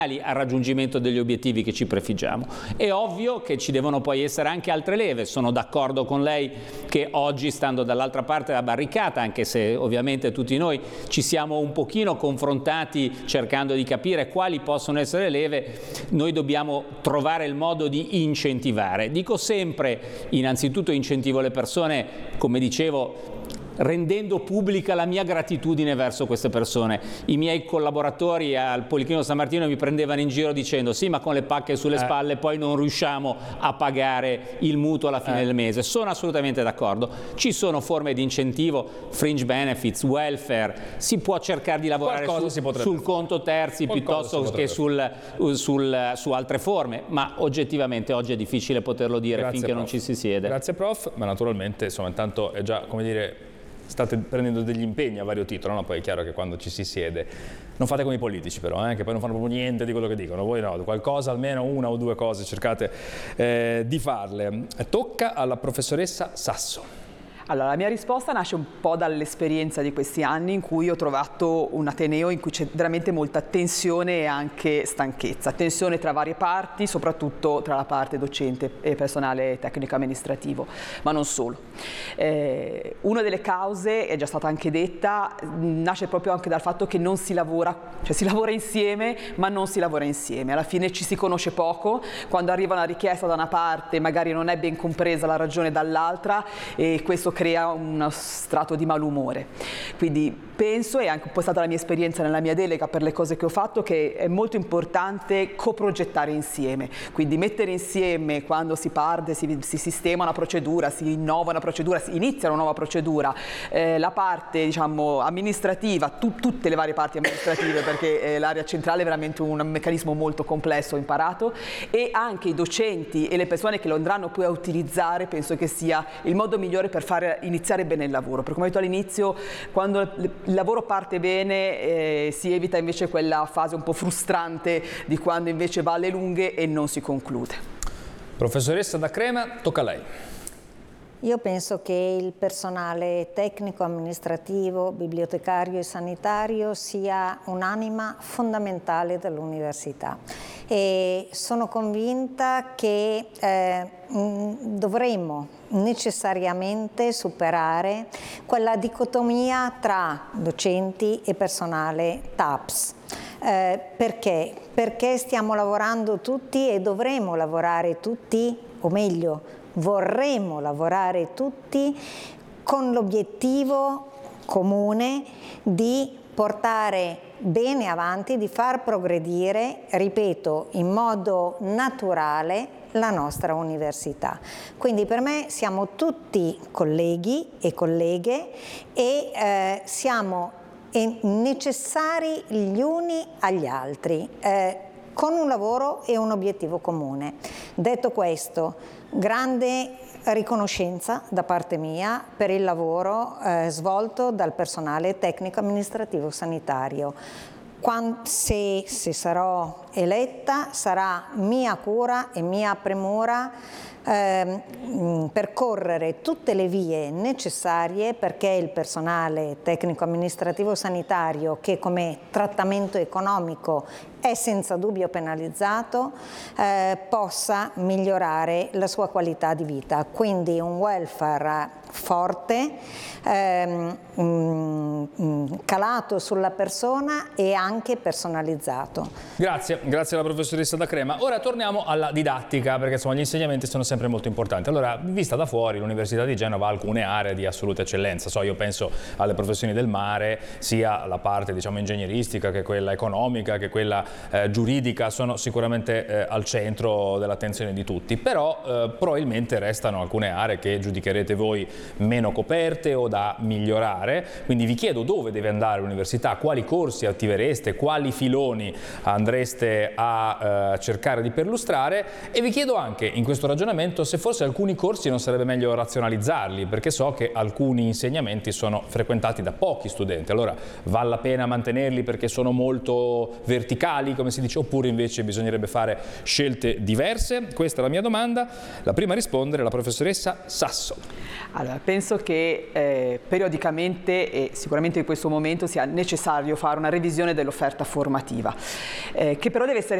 al raggiungimento degli obiettivi che ci prefiggiamo. È ovvio che ci devono poi essere anche altre leve, sono d'accordo con lei che oggi, stando dall'altra parte della barricata, anche se ovviamente tutti noi ci siamo un pochino confrontati cercando di capire quali possono essere le leve, noi dobbiamo trovare il modo di incentivare. Dico sempre, innanzitutto incentivo le persone, come dicevo, rendendo pubblica la mia gratitudine verso queste persone. I miei collaboratori al Policlinico San Martino mi prendevano in giro dicendo sì, ma con le pacche sulle spalle poi non riusciamo a pagare il mutuo alla fine del mese. Sono assolutamente d'accordo. Ci sono forme di incentivo, fringe benefits, welfare, si può cercare di lavorare sul conto terzi piuttosto che su altre forme, ma oggettivamente oggi è difficile poterlo dire finché non ci si siede. Grazie prof, ma naturalmente insomma intanto è già, come dire, state prendendo degli impegni a vario titolo, no? Poi è chiaro che quando ci si siede non fate come i politici però, che poi non fanno proprio niente di quello che dicono, voi no, qualcosa, almeno una o due cose cercate di farle. Tocca alla professoressa Sasso. Allora, la mia risposta nasce un po' dall'esperienza di questi anni in cui ho trovato un ateneo in cui c'è veramente molta tensione e anche stanchezza. Tensione tra varie parti, soprattutto tra la parte docente e personale tecnico amministrativo, ma non solo. Una delle cause, è già stata anche detta, nasce proprio anche dal fatto che non si lavora, cioè si lavora insieme, ma non si lavora insieme. Alla fine ci si conosce poco, quando arriva una richiesta da una parte magari non è ben compresa la ragione dall'altra e questo crea uno strato di malumore. Quindi penso, e anche un po' stata la mia esperienza nella mia delega per le cose che ho fatto, che è molto importante coprogettare insieme, quindi mettere insieme quando si parte, si sistema una procedura, si innova una procedura, si inizia una nuova procedura, la parte diciamo amministrativa, tutte le varie parti amministrative, perché l'area centrale è veramente un meccanismo molto complesso, imparato, e anche i docenti e le persone che lo andranno poi a utilizzare, penso che sia il modo migliore per fare iniziare bene il lavoro, perché come ho detto all'inizio, quando il lavoro parte bene si evita invece quella fase un po' frustrante di quando invece va alle lunghe e non si conclude. Professoressa Da Crema, tocca a lei. Io penso che il personale tecnico, amministrativo, bibliotecario e sanitario sia un'anima fondamentale dell'università e sono convinta che dovremo necessariamente superare quella dicotomia tra docenti e personale TAPS. Perché? Perché stiamo lavorando tutti e dovremo lavorare tutti, o meglio, vorremmo lavorare tutti con l'obiettivo comune di portare bene avanti, di far progredire, ripeto, in modo naturale la nostra università. Quindi per me siamo tutti colleghi e colleghe e siamo necessari gli uni agli altri, con un lavoro e un obiettivo comune. Detto questo, grande riconoscenza da parte mia per il lavoro svolto dal personale tecnico amministrativo sanitario. Se sarò eletta sarà mia cura e mia premura percorrere tutte le vie necessarie perché il personale tecnico amministrativo sanitario, che come trattamento economico è senza dubbio penalizzato, possa migliorare la sua qualità di vita. Quindi un welfare forte, calato sulla persona e anche personalizzato. Grazie alla professoressa Da Crema. Ora torniamo alla didattica, perché insomma gli insegnamenti sono sempre molto importanti. Allora, vista da fuori, l'Università di Genova ha alcune aree di assoluta eccellenza. Io penso alle professioni del mare, sia la parte diciamo ingegneristica che quella economica, che quella giuridica, sono sicuramente al centro dell'attenzione di tutti, però probabilmente restano alcune aree che giudicherete voi meno coperte o da migliorare, quindi vi chiedo dove deve andare l'università, quali corsi attivereste, quali filoni andreste a cercare di perlustrare, e vi chiedo anche in questo ragionamento ragionamento se forse alcuni corsi non sarebbe meglio razionalizzarli, perché so che alcuni insegnamenti sono frequentati da pochi studenti. Allora vale la pena mantenerli perché sono molto verticali, come si dice, oppure invece bisognerebbe fare scelte diverse? Questa è la mia domanda. La prima a rispondere è la professoressa Sasso. Allora, penso che periodicamente e sicuramente in questo momento sia necessario fare una revisione dell'offerta formativa, che però deve essere